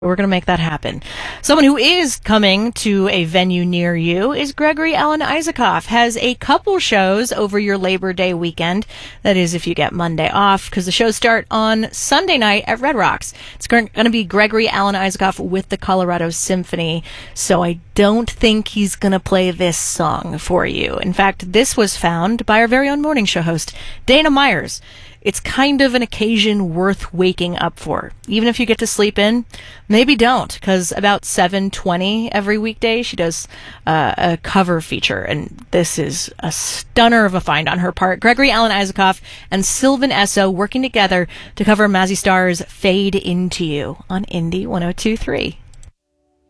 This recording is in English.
We're going to make that happen. Someone who is coming to a venue near you is Gregory Alan Isakov. Has a couple shows over your Labor Day weekend. That is if you get Monday off, because the shows start on Sunday night at Red Rocks. It's going to be Gregory Alan Isakov with the Colorado Symphony, so I don't think he's going to play this song for you. In fact, this was found by our very own morning show host, Dana Myers. It's kind of an occasion worth waking up for. Even if you get to sleep in, maybe don't, because about 7:20 every weekday, she does a cover feature, and this is a stunner of a find on her part. Gregory Alan Isakov and Sylvan Esso working together to cover Mazzy Star's Fade Into You on Indie 102.3.